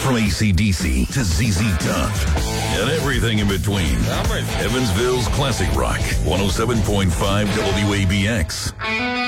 From AC/DC to ZZ Top and everything in between. Evansville's Classic Rock, 107.5 WABX.